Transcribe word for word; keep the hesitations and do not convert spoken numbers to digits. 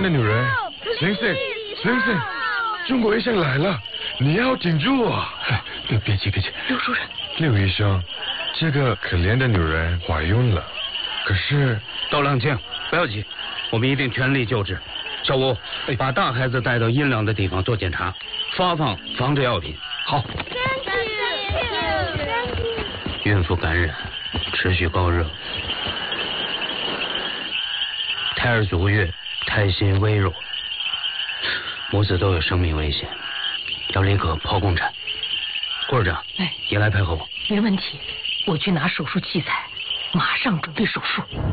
的女人，醒醒，醒醒！中国医生来了，你要挺住啊！ 别别急，别急。 刘主任， 刘医生，这个可怜的女人怀孕了，可是…… 都冷静，不要急，我们一定全力救治。小吴，把大孩子带到阴凉的地方做检查，发放防治药品。好。孕妇感染，持续高热，胎儿足月，胎心微弱，母子都有生命危险，要立刻剖宫产。顾市长， 哎， 也来配合我。 没问题，我去拿手术器材，马上准备手术。